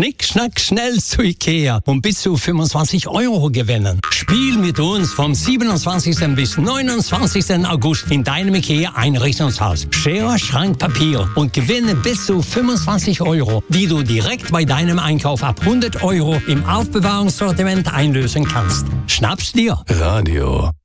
Schnick, schnack, schnell zu Ikea und bis zu 25 € gewinnen. Spiel mit uns vom 27. bis 29. August in deinem Ikea-Einrichtungshaus. Schere, Schrank, Papier und gewinne bis zu 25 €, die du direkt bei deinem Einkauf ab 100 € im Aufbewahrungssortiment einlösen kannst. Schnapp's dir. Radio